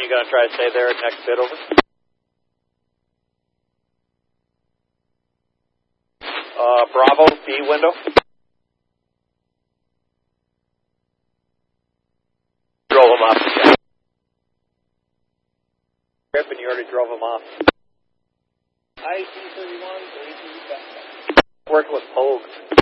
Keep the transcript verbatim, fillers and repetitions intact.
you going to try to stay there next bit over? Uh, Bravo, B window. Drove him off. Yeah. Trip and you already drove him off. I C thirty-one, working with Pogue.